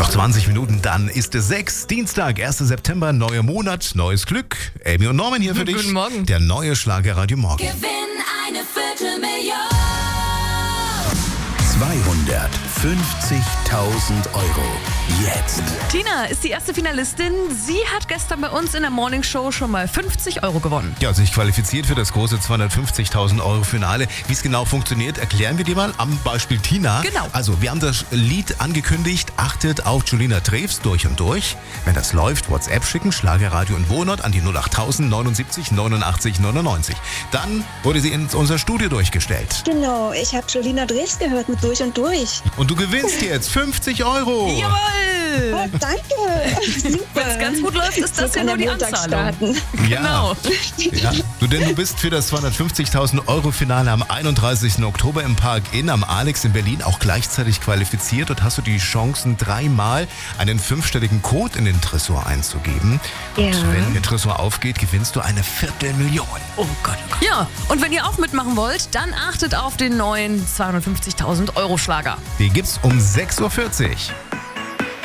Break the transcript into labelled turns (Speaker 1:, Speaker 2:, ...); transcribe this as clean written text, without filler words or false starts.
Speaker 1: Noch 20 Minuten, dann ist es 6. Dienstag, 1. September, neuer Monat, neues Glück. Amy und Norman hier für dich.
Speaker 2: Guten Morgen.
Speaker 1: Der neue Schlagerradio Morgen.
Speaker 3: Gewinn eine Viertelmillion.
Speaker 4: 250.000 Euro. Jetzt.
Speaker 2: Tina ist die erste Finalistin. Sie hat gestern bei uns in der Morning Show schon mal 50 Euro gewonnen.
Speaker 1: Ja, sich qualifiziert für das große 250.000 Euro Finale. Wie es genau funktioniert, erklären wir dir mal am Beispiel Tina.
Speaker 2: Genau.
Speaker 1: Also, wir haben das Lied angekündigt. Achtet auf Julina Drews durch und durch. Wenn das läuft, WhatsApp schicken, Schlagerradio und Wohnort an die 08000 79 89 99. Dann wurde sie in unser Studio durchgestellt.
Speaker 5: Genau, ich habe Julina Drews gehört mit Durch und Durch.
Speaker 1: Und du gewinnst jetzt 50 Euro.
Speaker 2: Jawohl!
Speaker 5: Oh, danke. Super.
Speaker 2: Wenn es ganz gut läuft, ist das
Speaker 5: So
Speaker 2: ja
Speaker 5: kann
Speaker 2: nur
Speaker 5: der
Speaker 2: die
Speaker 5: Montag
Speaker 2: Anzahlung.
Speaker 5: starten.
Speaker 1: Ja.
Speaker 2: Genau.
Speaker 1: Ja. Du bist für das 250.000 Euro Finale am 31. Oktober im Park Inn am Alex in Berlin auch gleichzeitig qualifiziert. Dort hast du die Chancen, 3-mal einen 5-stelligen Code in den Tresor einzugeben.
Speaker 5: Ja.
Speaker 1: Und wenn der Tresor aufgeht, gewinnst du eine Viertelmillion.
Speaker 2: Oh Gott, oh Gott. Ja, und wenn ihr auch mitmachen wollt, dann achtet auf den neuen 250.000 Euro Schlager.
Speaker 1: Die gibt's um 6.40 Uhr.